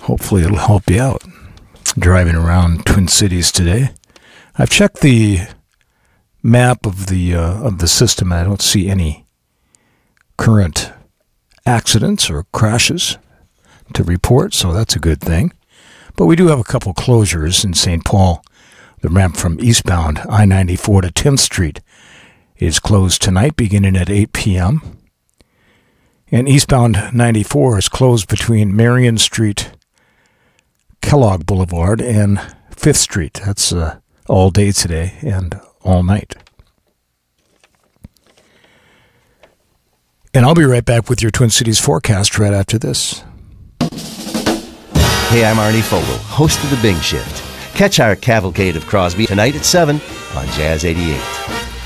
Hopefully it'll help you out driving around Twin Cities today. I've checked the map of the system. I don't see any current accidents or crashes to report, so that's a good thing. But we do have a couple closures in St. Paul. The ramp from eastbound I-94 to 10th Street is closed tonight, beginning at 8 p.m. And eastbound 94 is closed between Marion Street, Kellogg Boulevard, and 5th Street. That's all day today and all night. And I'll be right back with your Twin Cities forecast right after this. Hey, I'm Arnie Fogel, host of The Bing Shift. Catch our cavalcade of Crosby tonight at 7 on Jazz 88.